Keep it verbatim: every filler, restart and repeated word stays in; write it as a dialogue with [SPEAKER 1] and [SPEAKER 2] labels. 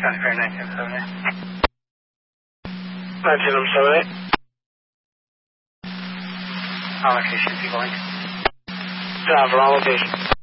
[SPEAKER 1] County Fair nineteen seven eight.
[SPEAKER 2] nineteen seven eight.
[SPEAKER 1] On location, people link.
[SPEAKER 2] Down for on location.